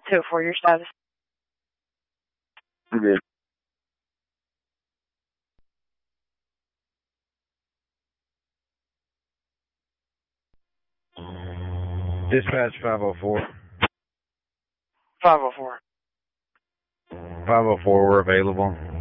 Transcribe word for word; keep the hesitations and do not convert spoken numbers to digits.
two oh four, your status. I'm good. Dispatch five oh four. five oh four. five oh four, we're available.